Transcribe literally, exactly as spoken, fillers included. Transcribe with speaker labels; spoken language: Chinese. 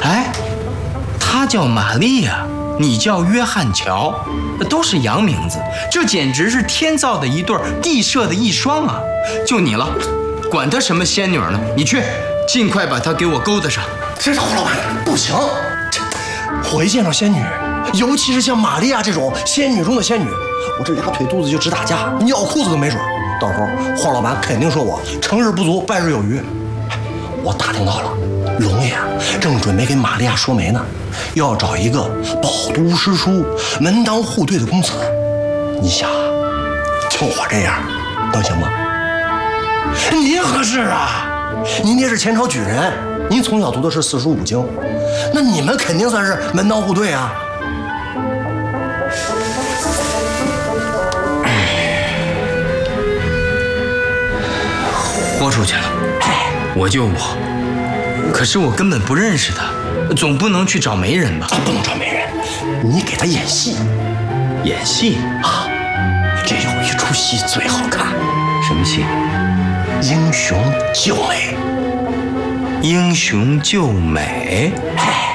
Speaker 1: 哎，她叫玛丽亚，你叫约翰乔，都是洋名字，这简直是天造的一对，地设的一双啊！就你了，管她什么仙女呢？你去，尽快把她给我勾搭上。
Speaker 2: 这胡老板不行，我一见着仙女，尤其是像玛利亚这种仙女中的仙女，我这俩腿肚子就直打架，尿裤子都没准。到时候黄老板肯定说我成日不足败日有余。我打听到了，龙爷正准备给玛利亚说媒呢，要找一个饱读诗书、门当户对的公子。你想，就我这样，能行吗？您合适啊！您爹是前朝举人，您从小读的是四书五经，那你们肯定算是门当户对啊。
Speaker 1: 豁出去了，我就我，可是我根本不认识他，总不能去找媒人吧？
Speaker 2: 不能找媒人，你给他演戏。
Speaker 1: 演戏
Speaker 2: 啊？这有一出戏最好看。
Speaker 1: 什么戏？
Speaker 2: 英雄救美。
Speaker 1: 英雄救美？
Speaker 2: 哎。